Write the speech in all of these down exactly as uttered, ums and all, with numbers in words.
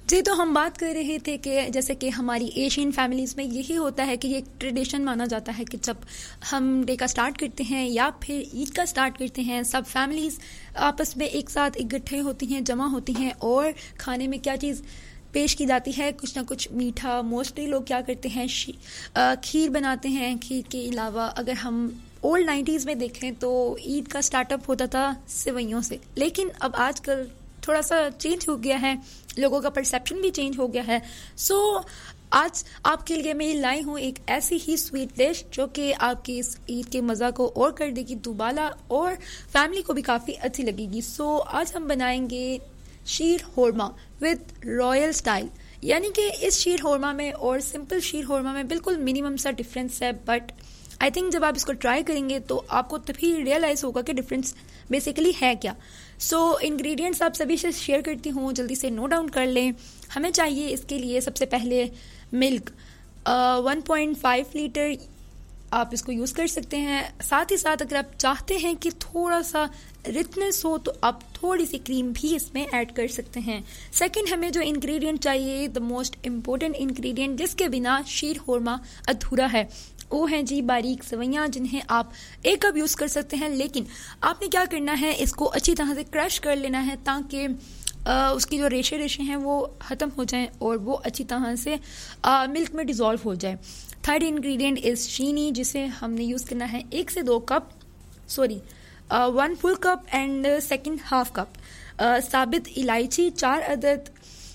जी, तो हम बात कर रहे थे कि जैसे कि हमारी एशियन फैमिलीज़ में यही होता है कि ये एक ट्रेडिशन माना जाता है कि जब हम डे का स्टार्ट करते हैं या फिर ईद का स्टार्ट करते हैं, सब फैमिलीज़ आपस में एक साथ इकट्ठे होती हैं, जमा होती हैं और खाने में क्या चीज़ पेश की जाती है, कुछ ना कुछ मीठा। मोस्टली लोग क्या करते हैं, खीर बनाते हैं। खीर के अलावा अगर हम ओल्ड नाइन्टीज़ में देखें तो ईद का स्टार्टअप होता था सेवइयों से, लेकिन अब आजकल थोड़ा सा चेंज हो गया है, लोगों का परसेप्शन भी चेंज हो गया है। सो so, आज आपके लिए मैं लाई हूँ एक ऐसी ही स्वीट डिश जो कि आपकी इस ईद के मज़ा को और कर देगी दुबाला और फैमिली को भी काफ़ी अच्छी लगेगी। सो so, आज हम बनाएंगे शीर होरमा विद रॉयल स्टाइल, यानी कि इस शीर होरमा में और सिंपल शीर होरमा में बिल्कुल मिनिमम सा डिफरेंस है, बट आई थिंक जब आप इसको ट्राई करेंगे तो आपको तभी रियलाइज होगा कि डिफरेंस बेसिकली है क्या। सो so, इंग्रेडिएंट्स आप सभी से शेयर करती हूँ, जल्दी से नोट डाउन कर लें। हमें चाहिए इसके लिए सबसे पहले milk one point five litre, आप इसको यूज़ कर सकते हैं। साथ ही साथ अगर आप चाहते हैं कि थोड़ा सा रिचनेस हो तो आप थोड़ी सी क्रीम भी इसमें ऐड कर सकते हैं। सेकंड, हमें जो इंग्रेडिएंट चाहिए, द मोस्ट इम्पोर्टेंट इंग्रेडिएंट जिसके बिना शीर होरमा अधूरा है, वो हैं जी बारीक सेवइयाँ, जिन्हें आप एक कप यूज़ कर सकते हैं। लेकिन आपने क्या करना है, इसको अच्छी तरह से क्रश कर लेना है ताकि उसकी जो रेशे रेशे हैं वो ख़त्म हो जाएं और वो अच्छी तरह से आ, मिल्क में डिज़ोल्व हो जाए। थर्ड इंग्रेडिएंट इज़ चीनी, जिसे हमने यूज़ करना है एक से दो cup sorry one full cup and second half cup. साबित इलायची चार अदद,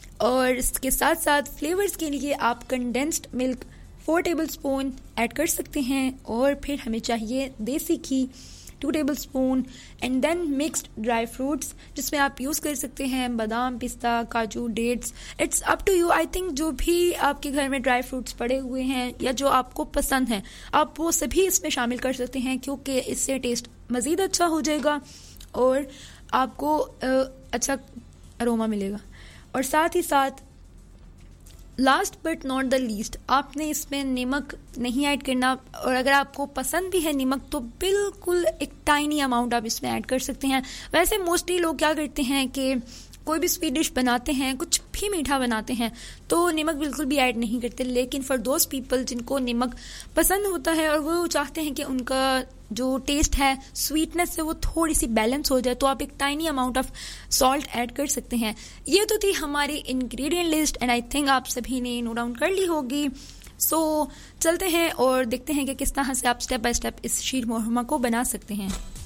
और इसके साथ साथ फ्लेवर्स के लिए आप condensed milk four table spoon add कर सकते हैं। और फिर हमें चाहिए देसी घी to table spoon and then mixed dry fruits, जिसमें आप यूज़ कर सकते हैं बादाम, पिस्ता, काजू, dates. It's up to you. I think जो भी आपके घर में ड्राई फ्रूट्स पड़े हुए हैं या जो आपको पसंद हैं, आप वो सभी इसमें शामिल कर सकते हैं, क्योंकि इससे टेस्ट मज़ीद अच्छा हो जाएगा और आपको अच्छा अरोमा मिलेगा। और साथ ही साथ last but not the least, आपने इसमें नमक नहीं ऐड करना, और अगर आपको पसंद भी है नमक तो बिल्कुल एक टाइनी अमाउंट आप इसमें ऐड कर सकते हैं। वैसे मोस्टली लोग क्या करते हैं कि कोई भी स्वीट डिश बनाते हैं, कुछ भी मीठा बनाते हैं तो नमक बिल्कुल भी ऐड नहीं करते, लेकिन फॉर दोज पीपल जिनको नमक पसंद होता है और वो चाहते हैं कि उनका जो टेस्ट है स्वीटनेस से वो थोड़ी सी बैलेंस हो जाए, तो आप एक tiny amount of salt add कर सकते हैं। ये तो थी हमारी ingredient list and I think आप सभी ने नोट डाउन कर ली होगी। सो so, चलते हैं और देखते हैं कि किस तरह से आप स्टेप बाय स्टेप इस शीर होरमा को बना सकते हैं।